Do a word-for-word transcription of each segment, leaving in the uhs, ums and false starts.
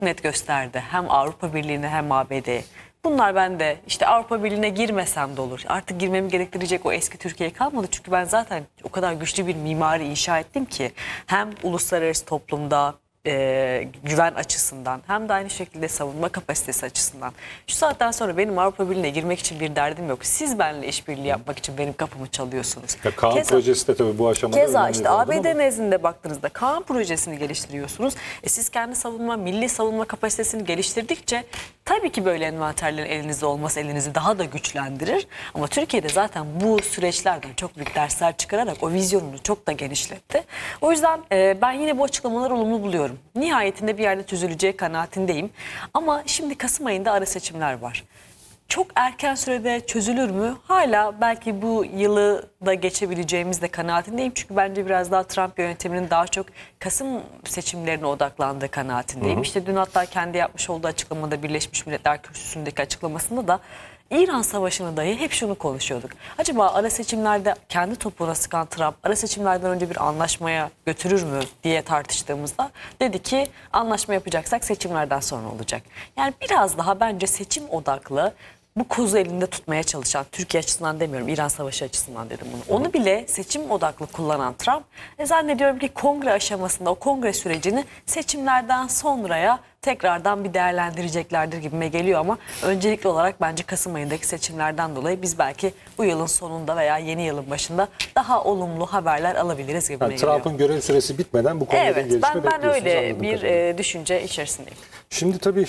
net gösterdi. Hem Avrupa Birliği'ne hem A B D'ye. Bunlar bende işte Avrupa Birliği'ne girmesem de olur. Artık girmemi gerektirecek o eski Türkiye kalmadı. Çünkü ben zaten o kadar güçlü bir mimari inşa ettim ki hem uluslararası toplumda e, güven açısından hem de aynı şekilde savunma kapasitesi açısından. Şu saatten sonra benim Avrupa Birliği'ne girmek için bir derdim yok. Siz benimle işbirliği yapmak için benim kapımı çalıyorsunuz. Ya Kaan Keza, projesi de tabii bu aşamada Keza işte A B D ama... nezdinde baktığınızda Kaan projesini geliştiriyorsunuz. E siz kendi savunma, milli savunma kapasitesini geliştirdikçe tabii ki böyle envanterlerin elinizde olması elinizi daha da güçlendirir. Ama Türkiye'de zaten bu süreçlerden çok büyük dersler çıkararak o vizyonunu çok da genişletti. O yüzden e, ben yine bu açıklamaları olumlu buluyorum. Nihayetinde bir yerde çözüleceği kanaatindeyim. Ama şimdi Kasım ayında ara seçimler var. Çok erken sürede çözülür mü? Hala belki bu yılı da geçebileceğimiz de kanaatindeyim. Çünkü bence biraz daha Trump yönetiminin daha çok Kasım seçimlerine odaklandığı kanaatindeyim. Hı hı. İşte dün hatta kendi yapmış olduğu açıklamada Birleşmiş Milletler Kürsüsü'ndeki açıklamasında da İran Savaşı'nı dahi hep şunu konuşuyorduk. Acaba ara seçimlerde kendi topuğuna sıkan Trump ara seçimlerden önce bir anlaşmaya götürür mü diye tartıştığımızda dedi ki anlaşma yapacaksak seçimlerden sonra olacak. Yani biraz daha bence seçim odaklı bu kozu elinde tutmaya çalışan, Türkiye açısından demiyorum, İran Savaşı açısından dedim bunu. Onu bile seçim odaklı kullanan Trump, e zannediyorum ki kongre aşamasında o kongre sürecini seçimlerden sonraya tekrardan bir değerlendireceklerdir gibime geliyor ama öncelikli olarak bence Kasım ayındaki seçimlerden dolayı biz belki bu yılın sonunda veya yeni yılın başında daha olumlu haberler alabiliriz gibime yani geliyor. Trump'ın görev süresi bitmeden bu konuda evet, gelişme ben, ben öyle bir kadarıyla. e, düşünce içerisindeyim. Şimdi tabii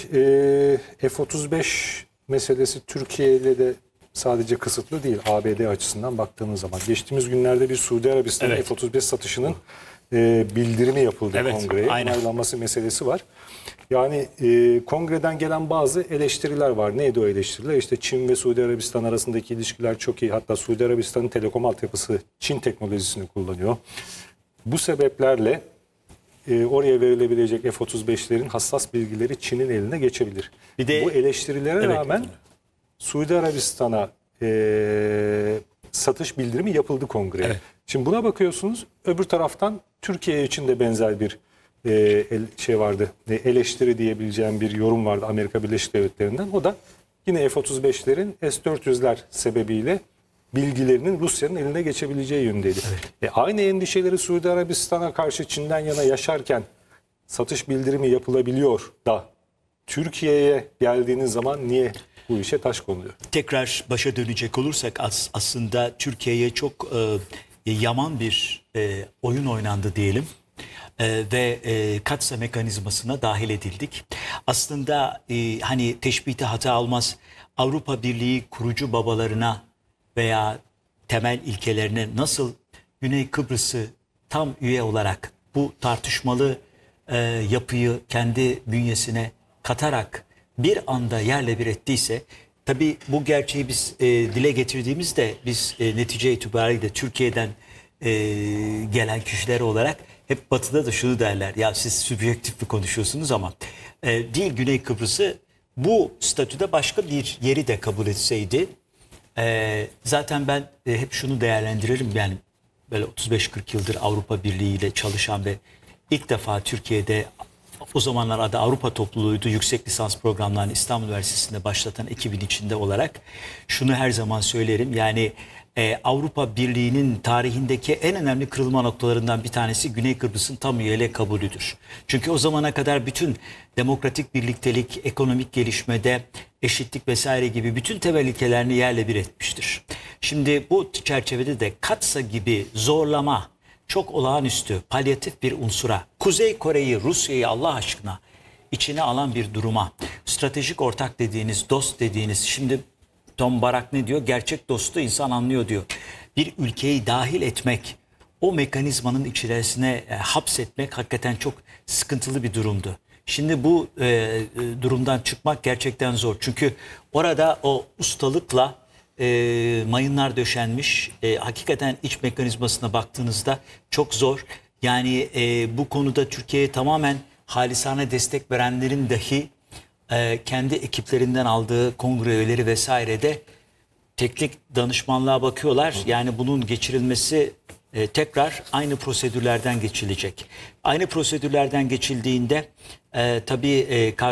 e, F otuz beş meselesi Türkiye ile de sadece kısıtlı değil A B D açısından baktığımız zaman. Geçtiğimiz günlerde bir Suudi Arabistan evet. F otuz beş satışının e, bildirimi yapıldı evet, kongreye. Onaylanması meselesi var. Yani e, kongreden gelen bazı eleştiriler var. Neydi o eleştiriler? İşte Çin ve Suudi Arabistan arasındaki ilişkiler çok iyi. Hatta Suudi Arabistan'ın telekom altyapısı Çin teknolojisini kullanıyor. Bu sebeplerle e, oraya verilebilecek F otuz beşlerin hassas bilgileri Çin'in eline geçebilir. Bir de, bu eleştirilere evet, rağmen Suudi Arabistan'a e, satış bildirimi yapıldı kongreye. Evet. Şimdi buna bakıyorsunuz, öbür taraftan Türkiye için de benzer bir e, el, şey vardı. E, eleştiri diyebileceğim bir yorum vardı Amerika Birleşik Devletleri'nden. O da yine F otuz beşlerin S dört yüzler sebebiyle bilgilerinin Rusya'nın eline geçebileceği yönündeydi. Evet. E, aynı endişeleri Suudi Arabistan'a karşı Çin'den yana yaşarken satış bildirimi yapılabiliyor da Türkiye'ye geldiğiniz zaman niye bu işe taş konuluyor? Tekrar başa dönecek olursak as aslında Türkiye'ye çok e, yaman bir e, oyun oynandı diyelim. E, ve e, katsa mekanizmasına dahil edildik. Aslında e, hani teşbihte hata olmaz, Avrupa Birliği kurucu babalarına veya temel ilkelerine nasıl Güney Kıbrıs'ı tam üye olarak bu tartışmalı e, yapıyı kendi bünyesine katarak bir anda yerle bir ettiyse, tabii bu gerçeği biz e, dile getirdiğimizde biz e, netice itibariyle Türkiye'den e, gelen kişiler olarak hep Batı'da da şunu derler: ya siz sübjektif mi konuşuyorsunuz, ama e, değil, Güney Kıbrıs'ı bu statüde başka bir yeri de kabul etseydi, e, zaten ben e, hep şunu değerlendiririm, yani böyle otuz beş kırk yıldır Avrupa Birliği ile çalışan ve ilk defa Türkiye'de, o zamanlar adı Avrupa Topluluğu'ydu, yüksek lisans programlarını İstanbul Üniversitesi'nde başlatan ekibin içinde olarak şunu her zaman söylerim. Yani e, Avrupa Birliği'nin tarihindeki en önemli kırılma noktalarından bir tanesi Güney Kıbrıs'ın tam üyeliğe kabulüdür. Çünkü o zamana kadar bütün demokratik birliktelik, ekonomik gelişmede eşitlik vesaire gibi bütün temel ilkelerini yerle bir etmiştir. Şimdi bu çerçevede de katsa gibi zorlama, çok olağanüstü, palyatif bir unsura, Kuzey Kore'yi, Rusya'yı Allah aşkına içine alan bir duruma, stratejik ortak dediğiniz, dost dediğiniz, şimdi Tom Barak ne diyor? Gerçek dostu insan anlıyor diyor. Bir ülkeyi dahil etmek, o mekanizmanın içerisine e, hapsetmek hakikaten çok sıkıntılı bir durumdu. Şimdi bu e, e, durumdan çıkmak gerçekten zor. Çünkü orada o ustalıkla e, mayınlar döşenmiş. E, hakikaten iç mekanizmasına baktığınızda çok zor. Yani e, bu konuda Türkiye'ye tamamen halisane destek verenlerin dahi e, kendi ekiplerinden aldığı kongre üyeleri vesairede teknik danışmanlığa bakıyorlar. Yani bunun geçirilmesi e, tekrar aynı prosedürlerden geçilecek. Aynı prosedürlerden geçildiğinde e, tabii e,